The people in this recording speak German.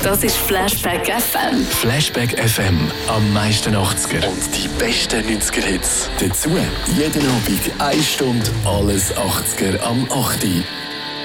Das ist Flashback FM. Flashback FM. Am meisten 80er. Und die besten 90er-Hits. Dazu jeden Abend 1 Stunde alles 80er am 8.